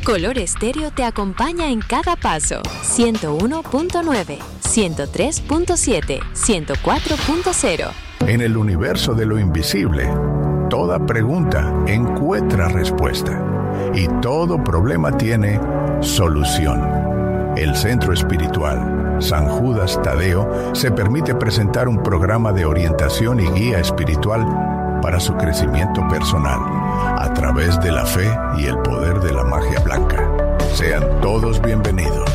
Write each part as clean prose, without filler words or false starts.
Color Estéreo te acompaña en cada paso. 101.9, 103.7, 104.0. En el universo de lo invisible, toda pregunta encuentra respuesta y todo problema tiene solución. El Centro Espiritual San Judas Tadeo se permite presentar un programa de orientación y guía espiritual para su crecimiento personal a través de la fe y el poder de la magia blanca. Sean todos bienvenidos.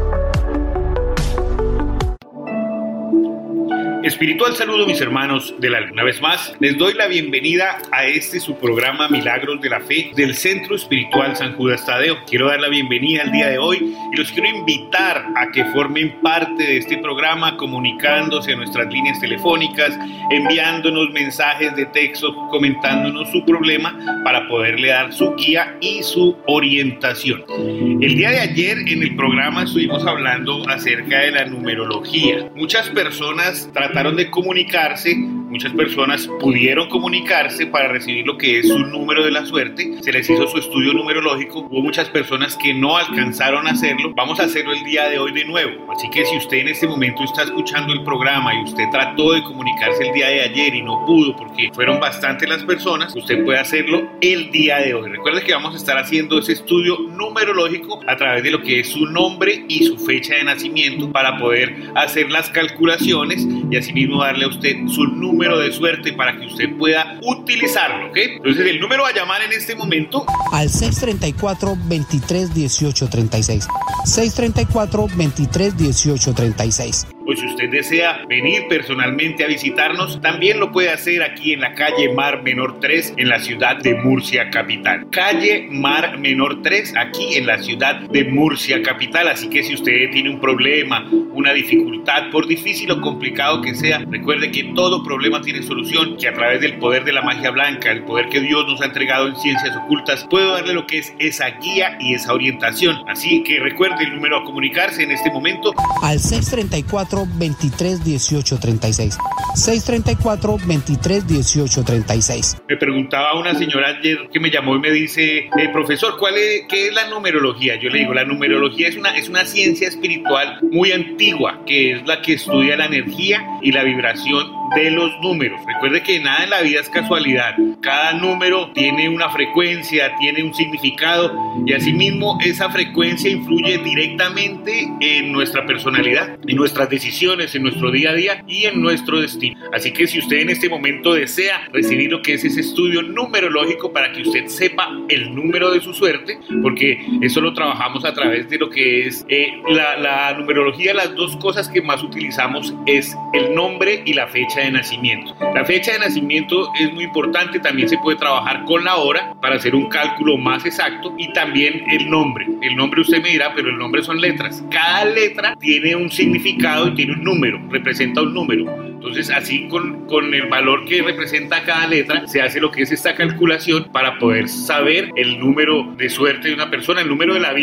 Espiritual saludo, mis hermanos del alma. Una vez más, les doy la bienvenida a su programa Milagros de la Fe del Centro Espiritual San Judas Tadeo. Quiero dar la bienvenida al día de hoy y los quiero invitar a que formen parte de este programa comunicándose a nuestras líneas telefónicas, enviándonos mensajes de texto, comentándonos su problema para poderle dar su guía y su orientación. El día de ayer en el programa estuvimos hablando acerca de la numerología. Muchas personas trataron de comunicarse, muchas personas pudieron comunicarse para recibir lo que es su número de la suerte, se les hizo su estudio numerológico, hubo muchas personas que no alcanzaron a hacerlo, vamos a hacerlo el día de hoy de nuevo, así que si usted en este momento está escuchando el programa y usted trató de comunicarse el día de ayer y no pudo porque fueron bastantes las personas, usted puede hacerlo el día de hoy. Recuerde que vamos a estar haciendo ese estudio numerológico a través de lo que es su nombre y su fecha de nacimiento para poder hacer las calculaciones y asimismo darle a usted su número de suerte para que usted pueda utilizarlo, ¿ok? Entonces el número a llamar en este momento al 634-23-18-36 634-23-18-36. Pues si usted desea venir personalmente a visitarnos, también lo puede hacer aquí en la calle Mar Menor 3, en la ciudad de Murcia Capital. Calle Mar Menor 3, aquí en la ciudad de Murcia Capital. Así que si usted tiene un problema, una dificultad, por difícil o complicado que sea, recuerde que todo problema tiene solución, que a través del poder de la magia blanca, el poder que Dios nos ha entregado en ciencias ocultas, puedo darle lo que es esa guía y esa orientación. Así que recuerde el número a comunicarse en este momento al 634-23-18-36 634-23-18-36. Me preguntaba una señora ayer que me llamó y me dice, profesor, ¿qué es la numerología? Yo le digo, la numerología es una ciencia espiritual muy antigua, que es la que estudia la energía y la vibración de los números. Recuerde que nada en la vida es casualidad. Cada número tiene una frecuencia, tiene un significado y asimismo esa frecuencia influye directamente en nuestra personalidad, en nuestras decisiones, en nuestro día a día y en nuestro destino. Así que si usted en este momento desea recibir lo que es ese estudio numerológico para que usted sepa el número de su suerte, porque eso lo trabajamos a través de lo que es la numerología, las dos cosas que más utilizamos es el nombre y la fecha de nacimiento. La fecha de nacimiento es muy importante, también se puede trabajar con la hora para hacer un cálculo más exacto y también el nombre. El nombre usted me dirá, pero el nombre son letras. Cada letra tiene un significado y tiene un número, representa un número. Entonces así con el valor que representa cada letra se hace lo que es esta calculación para poder saber el número de suerte de una persona, el número de la vida